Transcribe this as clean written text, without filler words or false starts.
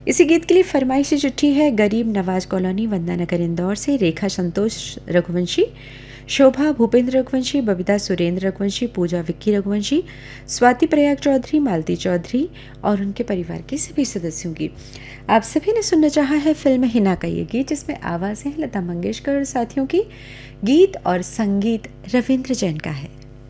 इसी गीत के लिए फरमाइशी चिट्ठी है गरीब नवाज कॉलोनी, वंदना नगर, इंदौर से। रेखा संतोष रघुवंशी, शोभा भूपेंद्र रघुवंशी, बबीता सुरेंद्र रघुवंशी, पूजा विक्की रघुवंशी, स्वाति प्रयाग चौधरी, मालती चौधरी और उनके परिवार के सभी सदस्यों की। आप सभी ने सुनना चाहा है फिल्म हिना का ये गीत, जिसमें आवाज़ें लता मंगेशकर और साथियों की, गीत और संगीत रविंद्र जैन का है।